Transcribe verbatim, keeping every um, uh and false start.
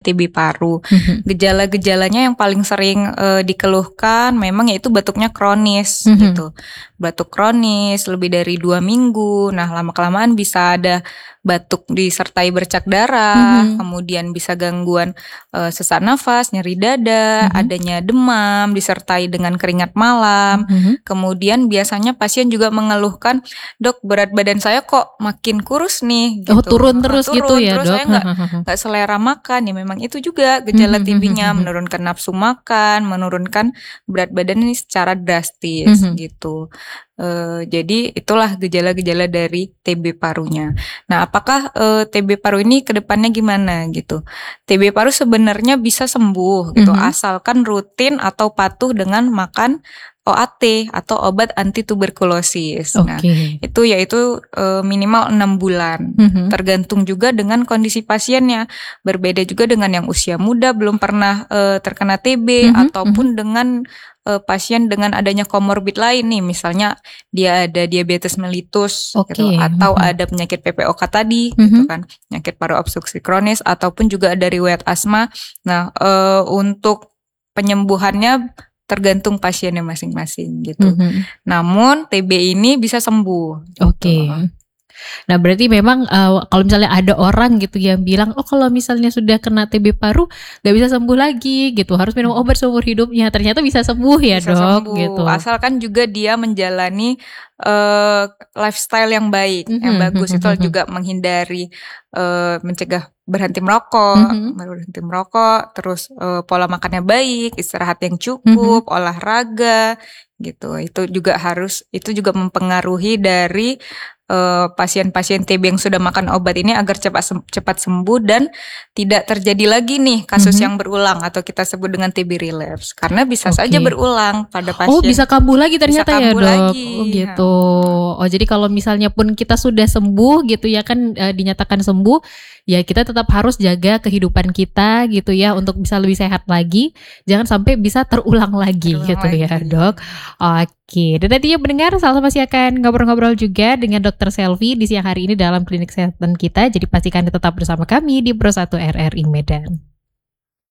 T B paru. Mhm. Gejala-gejalanya yang paling sering uh, dikeluhkan memang yaitu batuknya kronis Mhm. gitu. Batuk kronis lebih dari dua minggu. Nah, lama-kelamaan bisa ada batuk disertai bercak darah, Mhm. kemudian bisa gangguan uh, sesak nafas, nyeri dada, Mhm. adanya demam disertai dengan keringat malam. Mhm. Kemudian biasanya pasien juga mengeluhkan, "Dok, berat badan saya kok makin kurus nih," Oh, gitu. turun Heeh, terus gitu turun ya, terus, Dok? saya nggak nggak selera makan. Ya memang itu juga gejala Mhm, T B-nya, mhm, mhm. menurunkan nafsu makan, menurunkan berat badan ini secara drastis Mhm. gitu. Uh, jadi itulah gejala-gejala dari T B parunya. Nah, apakah uh, T B paru ini ke depannya gimana gitu? T B paru sebenarnya bisa sembuh gitu, Mhm. asalkan rutin atau patuh dengan makan O A T atau obat anti tuberkulosis. Nah, Oke. itu yaitu uh, minimal enam bulan. Mhm. Tergantung juga dengan kondisi pasiennya. Berbeda juga dengan yang usia muda belum pernah uh, terkena T B, Mhm, mhm. ataupun dengan uh, pasien dengan adanya komorbid lain nih, misalnya dia ada diabetes mellitus gitu, Oke. atau Mhm. ada penyakit P P O K tadi gitu Mhm. kan, penyakit paru obstruksi kronis, ataupun juga ada riwayat asma. Nah, uh, untuk penyembuhannya tergantung pasiennya masing-masing gitu. Mhm. Namun T B ini bisa sembuh gitu. Oke. Nah, berarti memang uh, kalau misalnya ada orang gitu yang bilang, oh kalau misalnya sudah kena T B paru gak bisa sembuh lagi gitu, harus minum obat seumur hidupnya. Ternyata bisa sembuh ya, Bisa Dok, sembuh, gitu. asalkan juga dia menjalani uh, lifestyle yang baik, yang Mhm, bagus. mhm, Itu mhm. juga menghindari, uh, mencegah berhenti merokok, Mhm. berhenti merokok, terus uh, pola makannya baik, istirahat yang Mhm. cukup, olahraga gitu. Itu juga harus, itu juga mempengaruhi dari uh, pasien-pasien T B yang sudah makan obat ini agar cepat sem- cepat sembuh dan tidak terjadi lagi nih kasus Mhm. yang berulang atau kita sebut dengan T B relapse, karena bisa saja Oke. berulang pada Oh, pasien. bisa kambuh lagi Bisa ternyata ya, kambuh Dok? lagi. Oh, gitu. Hmm. Oh, jadi kalau misalnya pun kita sudah sembuh gitu ya kan, uh, dinyatakan sembuh, ya kita tetap harus jaga kehidupan kita gitu ya untuk bisa lebih sehat lagi, jangan sampai bisa terulang lagi Terulang gitu ya, lagi. Dok. Oke, dan nantinya pendengar Salsa masih akan ngobrol-ngobrol juga dengan Dokter Selvi di siang hari ini dalam Klinik Kesehatan kita, jadi pastikan tetap bersama kami di Pro satu R R I Medan.